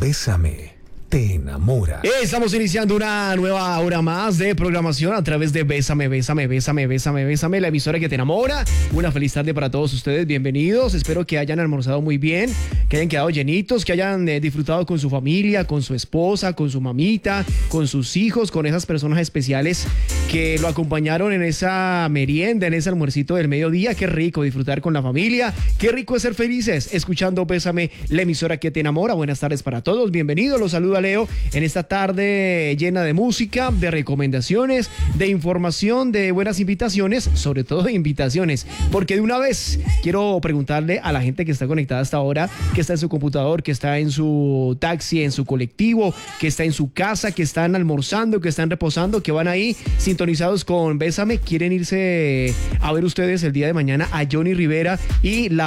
Bésame, te enamora. Estamos iniciando una nueva hora más de programación a través de Bésame, Bésame, Bésame, Bésame, Bésame, la emisora que te enamora. Una feliz tarde para todos ustedes, bienvenidos. Espero que hayan almorzado muy bien, que hayan quedado llenitos, que hayan disfrutado con su familia, con su esposa, con su mamita, con sus hijos, con esas personas especiales que lo acompañaron en esa merienda, en ese almuercito del mediodía. Qué rico disfrutar con la familia, qué rico es ser felices escuchando Bésame, la emisora que te enamora. Buenas tardes para todos, bienvenidos, los saluda Leo en esta tarde llena de música, de recomendaciones, de información, de buenas invitaciones, sobre todo de invitaciones, porque de una vez quiero preguntarle a la gente que está conectada hasta ahora, que está en su computador, que está en su taxi, en su colectivo, que está en su casa, que están almorzando, que están reposando, que van ahí sintonizados con Bésame, quieren irse a ver ustedes el día de mañana a Johnny Rivera y la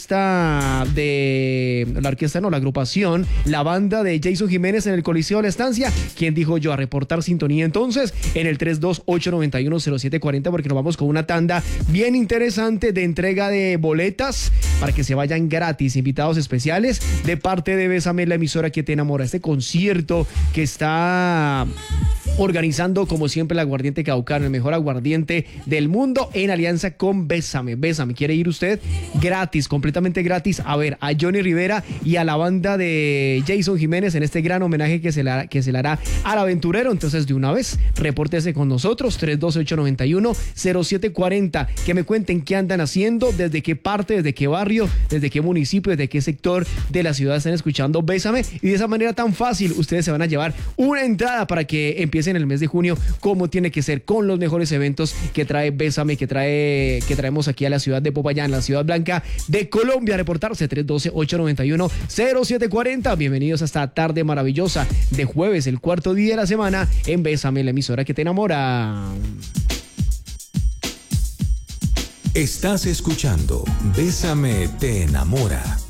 agrupación, la banda de Jason Jiménez en el Coliseo de la Estancia. ¿Quién dijo yo? A reportar sintonía entonces en el 328910740, porque nos vamos con una tanda bien interesante de entrega de boletas para que se vayan gratis, invitados especiales de parte de Bésame, la emisora que te enamora. Este concierto que está organizando como siempre el Aguardiente Caucano, el mejor aguardiente del mundo, en alianza con Bésame. Bésame, ¿quiere ir usted? Gratis, completamente gratis, a ver a Johnny Rivera y a la banda de Jason Jiménez en este gran homenaje que se le hará al aventurero. Entonces, de una vez, repórtese con nosotros, 328910740, que me cuenten qué andan haciendo, desde qué parte, desde qué barrio, desde qué municipio, desde qué sector de la ciudad están escuchando Bésame, y de esa manera tan fácil ustedes se van a llevar una entrada para que empiecen el mes de junio como tiene que ser, con los mejores eventos que trae Bésame, que traemos aquí a la ciudad de Popayán, la ciudad blanca de Colombia. A reportarse 312-891-0740. Bienvenidos a esta tarde maravillosa de jueves, el cuarto día de la semana, en Bésame, la emisora que te enamora. Estás escuchando Bésame, te enamora.